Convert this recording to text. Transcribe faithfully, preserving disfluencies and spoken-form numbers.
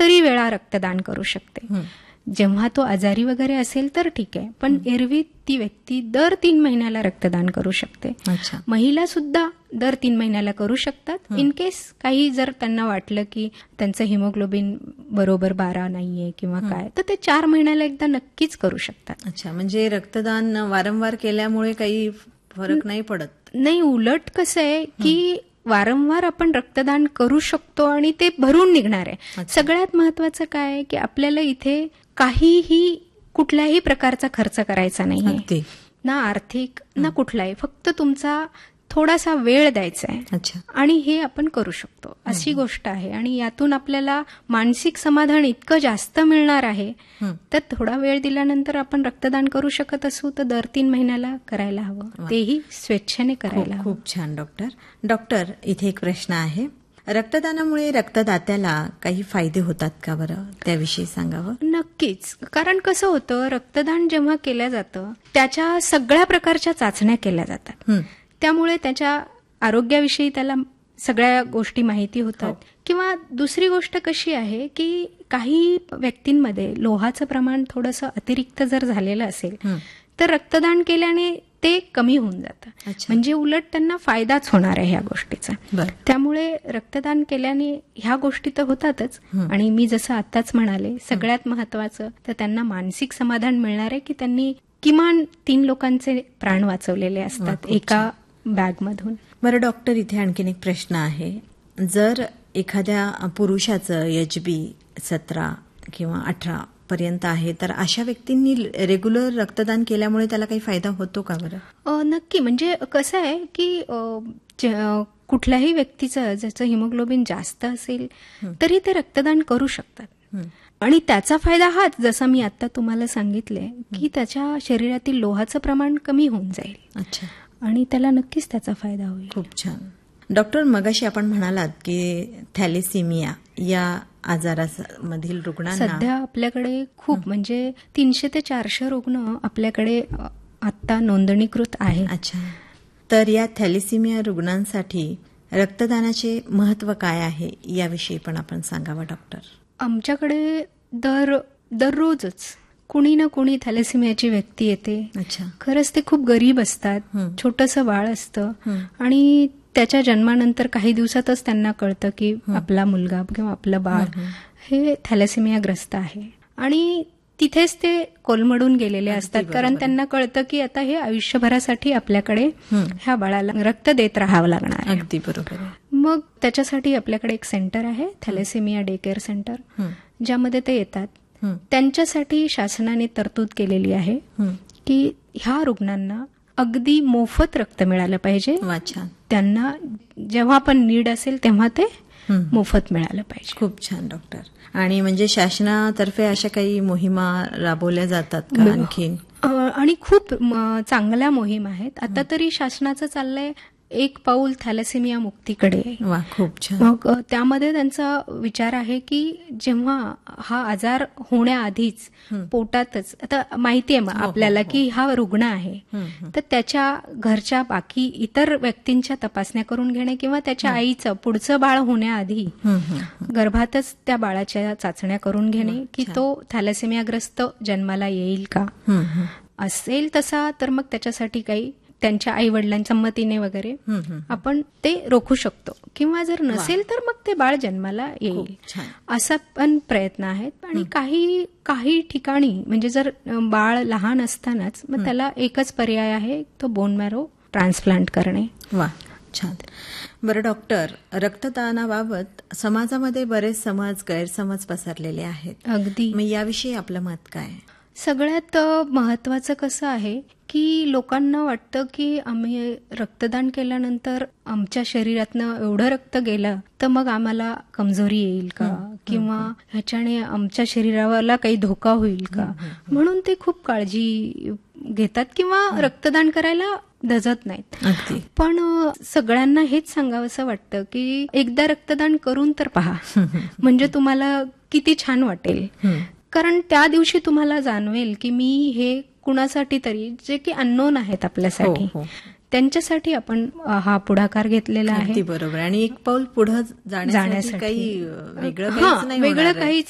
कितीतरी वेळा रक्तदान करू शकते. जेव्हा तो आजारी वगैरे असेल तर ठीक आहे, पण एरवी ती व्यक्ती दर तीन महिन्याला रक्तदान करू शकते. महिला सुद्धा दर तीन महिन्याला करू शकतात. इन केस काही जर त्यांना वाटलं की त्यांचं हिमोग्लोबिन बरोबर बारा नाहीये किंवा काय, तर ते चार महिन्याला एकदा नक्कीच करू शकतात. अच्छा, म्हणजे रक्तदान वारंवार केल्यामुळे काही फरक नाही पडत? नाही, उलट कसं आहे की वारंवार आपण रक्तदान करू शकतो आणि ते भरून निघणार आहे. सगळ्यात महत्वाचं काय आहे की आपल्याला इथे काहीही कुठल्याही प्रकारचा खर्च करायचा नाहीये, ना आर्थिक ना कुठलाही, फक्त तुमचा थोडासा वेळ द्यायचा आहे आणि हे आपण करू शकतो अशी गोष्ट आहे. आणि यातून आपल्याला मानसिक समाधान इतकं जास्त मिळणार आहे, तर थोडा वेळ दिल्यानंतर आपण रक्तदान करू शकत असू तर दर तीन महिन्याला करायला हवं, तेही स्वेच्छेने करायला हवं. खूप छान डॉक्टर. डॉक्टर, इथे एक प्रश्न आहे. रक्तदानामुळे रक्तदात्याला काही फायदे होतात का बरं, त्याविषयी सांगावं? नक्कीच. कारण कसं होतं, रक्तदान जेव्हा केलं जातं त्याच्या सगळ्या प्रकारच्या चाचण्या केल्या जातात. त्यामुळे त्याच्या आरोग्याविषयी त्याला सगळ्या गोष्टी माहिती होतात. किंवा दुसरी गोष्ट कशी आहे की काही व्यक्तींमध्ये लोहाचं प्रमाण थोडंसं अतिरिक्त जर झालेलं असेल तर रक्तदान केल्याने ते कमी होऊन जातं. म्हणजे उलट त्यांना फायदाच होणार आहे ह्या गोष्टीचा. त्यामुळे रक्तदान केल्याने ह्या गोष्टी तर होतातच. आणि मी जसं आताच म्हणाले, सगळ्यात महत्वाचं तर त्यांना मानसिक समाधान मिळणार आहे की त्यांनी किमान तीन लोकांचे प्राण वाचवलेले असतात एका बॅगमधून. बरं डॉक्टर, इथे आणखीन एक प्रश्न आहे. जर एखाद्या पुरुषाचं एच बी सतरा किंवा अठरा पर्यंत आहे, तर अशा व्यक्तींनी रेग्युलर रक्तदान केल्यामुळे त्याला काही फायदा होतो का बरं? नक्की. म्हणजे कसं आहे की कुठल्याही व्यक्तीचं ज्याचं हिमोग्लोबिन जास्त असेल तरी ते रक्तदान करू शकतात. आणि त्याचा फायदा हाच, जसं मी आता तुम्हाला सांगितले की त्याच्या शरीरातील लोहाचं प्रमाण कमी होऊन जाईल. अच्छा. आणि त्याला नक्कीच त्याचा फायदा होईल. खूप छान. डॉक्टर, मगाशी आपण म्हणालात की थॅलेसिमिया या आजारामधील रुग्णांना सध्या आपल्याकडे खूप म्हणजे तीनशे ते चारशे रुग्ण आपल्याकडे आता नोंदणीकृत आहे. अच्छा. तर या थॅलेसिमिया रुग्णांसाठी रक्तदानाचे महत्व काय आहे याविषयी पण आपण सांगावं डॉक्टर. आमच्याकडे दर दररोजच कुणी ना कुणी थॅलेसिमियाची व्यक्ती येते. अच्छा. खरंच ते खूप गरीब असतात, छोटंसं बाळ असतं आणि त्याच्या जन्मानंतर काही दिवसातच त्यांना कळतं की आपला मुलगा किंवा आपलं बाळ हे थॅलेसिमियाग्रस्त आहे. आणि तिथेच ते कोलमडून गेलेले असतात, कारण त्यांना कळतं की आता हे आयुष्यभरासाठी आपल्याकडे ह्या बाळाला रक्त देत राहावं लागणार आहे. अगदी बरोबर. मग त्याच्यासाठी आपल्याकडे एक सेंटर आहे, थॅलेसिमिया डे केअर सेंटर, ज्यामध्ये ते येतात. त्यांच्यासाठी शासनाने तरतूद केलेली आहे की ह्या रुग्णांना अगदी मोफत रक्त मिळालं पाहिजे. त्यांना जेव्हा पण नीड असेल तेव्हा ते मोफत मिळालं पाहिजे. खूप छान डॉक्टर. आणि म्हणजे शासनातर्फे अशा काही मोहिमा राबवल्या जातात का आणखीन? आणि खूप चांगल्या मोहीम आहेत. आता तरी शासनाचं चाललंय एक पाऊल थॅलेसिमिया मुक्तीकडे. वा, खूप छान. मग त्यामध्ये त्यांचा विचार आहे की जेव्हा हा आजार होण्याआधीच पोटातच, आता माहिती आहे आपल्याला की हा रुग्ण आहे, तर त्याच्या घरच्या बाकी इतर व्यक्तींच्या तपासण्या करून घेणे किंवा त्याच्या आईचं पुढचं बाळ होण्याआधी गर्भातच त्या बाळाच्या चाचण्या करून घेणे की तो थॅलेसिमियाग्रस्त जन्माला येईल का. असेल तसा तर मग त्याच्यासाठी काही त्यांच्या आई वडिलांच्या संमतीने वगैरे आपण ते रोखू शकतो. किंवा जर नसेल तर मग ते बाळ जन्माला येईल, असा पण प्रयत्न आहेत. आणि काही काही ठिकाणी म्हणजे जर बाळ लहान असतानाच मग त्याला एकच पर्याय आहे, तो बोन मॅरो ट्रान्सप्लांट करणे. वा, छान. बरं डॉक्टर, रक्तदानाबाबत समाजामध्ये बरेच समज गैरसमज पसरलेले आहेत. अगदी. मग याविषयी आपलं मत काय? सगळ्यात महत्वाचं कसं आहे की लोकांना वाटतं की आम्ही रक्तदान केल्यानंतर आमच्या शरीरातनं एवढं रक्त गेलं तर मग आम्हाला कमजोरी येईल का किंवा ह्याच्याने आमच्या शरीराला काही धोका होईल का, म्हणून ते खूप काळजी घेतात किंवा रक्तदान करायला धजत नाहीत. पण सगळ्यांना हेच सांगावंसं वाटतं की एकदा रक्तदान करून तर पहा, म्हणजे तुम्हाला किती छान वाटेल. कारण त्या दिवशी तुम्हाला जाणवेल की मी हे कुणासाठी तरी, जे की अननोन आहेत आपल्यासाठी, त्यांच्यासाठी आपण हा पुढाकार घेतलेला आहे. बरोबर. आणि एक पाऊल पुढे जाण्यासाठी काही वेगळं काही